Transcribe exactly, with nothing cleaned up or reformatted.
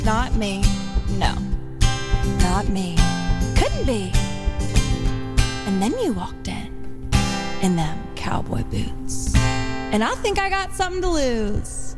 Not me. No. Not me. Couldn't be. And then you walked in, in them cowboy boots. And I think I got something to lose.